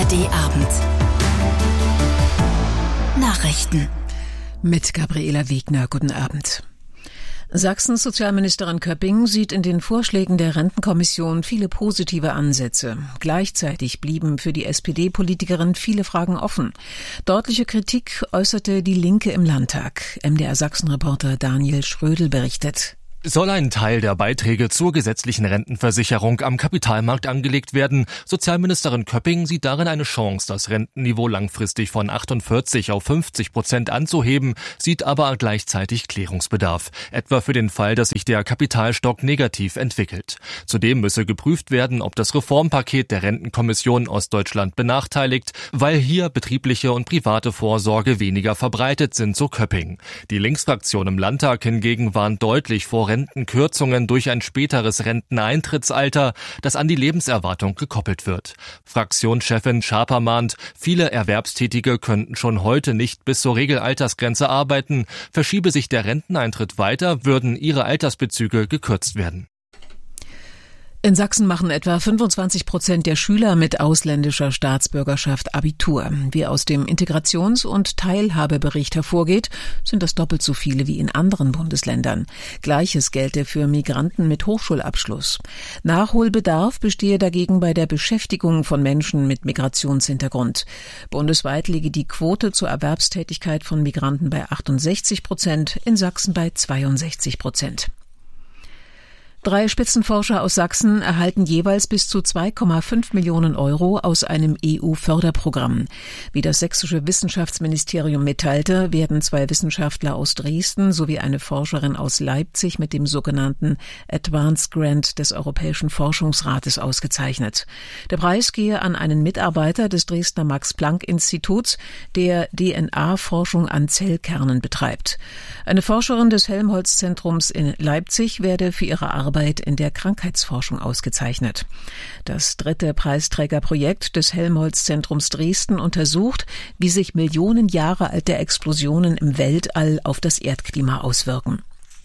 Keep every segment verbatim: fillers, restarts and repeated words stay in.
D-Abend. Nachrichten. Mit Gabriela Wegner. Guten Abend. Sachsens Sozialministerin Köpping sieht in den Vorschlägen der Rentenkommission viele positive Ansätze. Gleichzeitig blieben für die S P D-Politikerin viele Fragen offen. Deutliche Kritik äußerte die Linke im Landtag. M D R Sachsen-Reporter Daniel Schrödel berichtet. Soll ein Teil der Beiträge zur gesetzlichen Rentenversicherung am Kapitalmarkt angelegt werden? Sozialministerin Köpping sieht darin eine Chance, das Rentenniveau langfristig von achtundvierzig auf fünfzig Prozent anzuheben, sieht aber gleichzeitig Klärungsbedarf. Etwa für den Fall, dass sich der Kapitalstock negativ entwickelt. Zudem müsse geprüft werden, ob das Reformpaket der Rentenkommission Ostdeutschland benachteiligt, weil hier betriebliche und private Vorsorge weniger verbreitet sind, so Köpping. Die Linksfraktion im Landtag hingegen warnt deutlich vor Rentenkürzungen durch ein späteres Renteneintrittsalter, das an die Lebenserwartung gekoppelt wird. Fraktionschefin Schaper mahnt, viele Erwerbstätige könnten schon heute nicht bis zur Regelaltersgrenze arbeiten. Verschiebe sich der Renteneintritt weiter, würden ihre Altersbezüge gekürzt werden. In Sachsen machen etwa fünfundzwanzig Prozent der Schüler mit ausländischer Staatsbürgerschaft Abitur. Wie aus dem Integrations- und Teilhabebericht hervorgeht, sind das doppelt so viele wie in anderen Bundesländern. Gleiches gelte für Migranten mit Hochschulabschluss. Nachholbedarf bestehe dagegen bei der Beschäftigung von Menschen mit Migrationshintergrund. Bundesweit liege die Quote zur Erwerbstätigkeit von Migranten bei achtundsechzig Prozent, in Sachsen bei zweiundsechzig Prozent. Drei Spitzenforscher aus Sachsen erhalten jeweils bis zu zwei Komma fünf Millionen Euro aus einem E U-Förderprogramm. Wie das sächsische Wissenschaftsministerium mitteilte, werden zwei Wissenschaftler aus Dresden sowie eine Forscherin aus Leipzig mit dem sogenannten Advanced Grant des Europäischen Forschungsrates ausgezeichnet. Der Preis gehe an einen Mitarbeiter des Dresdner Max-Planck-Instituts, der D N A-Forschung an Zellkernen betreibt. Eine Forscherin des Helmholtz-Zentrums in Leipzig werde für ihre Arbeit Arbeit in der Krankheitsforschung ausgezeichnet. Das dritte Preisträgerprojekt des Helmholtz-Zentrums Dresden untersucht, wie sich Millionen Jahre alte Explosionen im Weltall auf das Erdklima auswirken.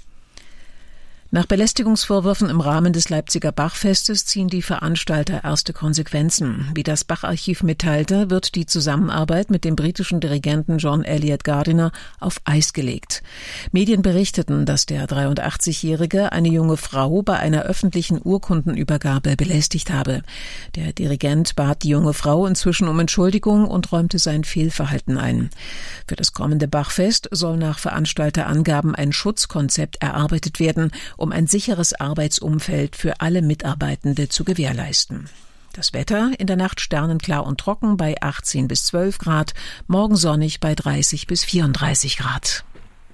Nach Belästigungsvorwürfen im Rahmen des Leipziger Bachfestes ziehen die Veranstalter erste Konsequenzen. Wie das Bach-Archiv mitteilte, wird die Zusammenarbeit mit dem britischen Dirigenten John Eliot Gardiner auf Eis gelegt. Medien berichteten, dass der dreiundachtzigjährige eine junge Frau bei einer öffentlichen Urkundenübergabe belästigt habe. Der Dirigent bat die junge Frau inzwischen um Entschuldigung und räumte sein Fehlverhalten ein. Für das kommende Bachfest soll nach Veranstalterangaben ein Schutzkonzept erarbeitet werden, um ein sicheres Arbeitsumfeld für alle Mitarbeitende zu gewährleisten. Das Wetter: in der Nacht sternenklar und trocken bei achtzehn bis zwölf Grad, morgen sonnig bei dreißig bis vierunddreißig Grad.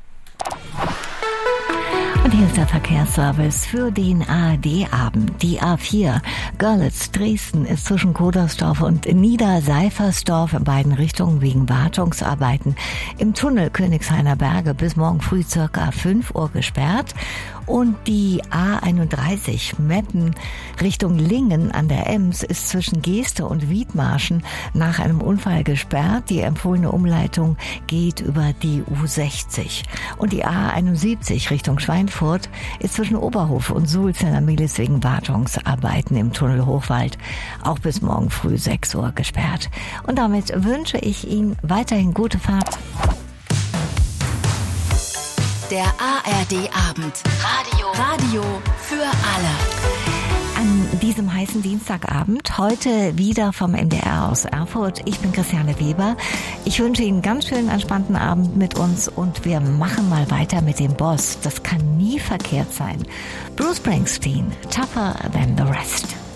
Und hier ist der Verkehrsservice für den A R D-Abend. Die A vier Görlitz-Dresden ist zwischen Kodersdorf und Niederseifersdorf in beiden Richtungen wegen Wartungsarbeiten im Tunnel Königshainer Berge bis morgen früh circa fünf Uhr gesperrt. Und die A einunddreißig Meppen Richtung Lingen an der Ems ist zwischen Geeste und Wiedmarschen nach einem Unfall gesperrt. Die empfohlene Umleitung geht über die U sechzig. Und die A einundsiebzig Richtung Schweinfurt ist zwischen Oberhof und Sulzener-Milis wegen Wartungsarbeiten im Tunnel Hochwald auch bis morgen früh sechs Uhr gesperrt. Und damit wünsche ich Ihnen weiterhin gute Fahrt. Der A R D-Abend. Radio. Radio für alle. An diesem heißen Dienstagabend, heute wieder vom M D R aus Erfurt. Ich bin Christiane Weber. Ich wünsche Ihnen einen ganz schönen, entspannten Abend mit uns und wir machen mal weiter mit dem Boss. Das kann nie verkehrt sein. Bruce Springsteen, Tougher Than the Rest.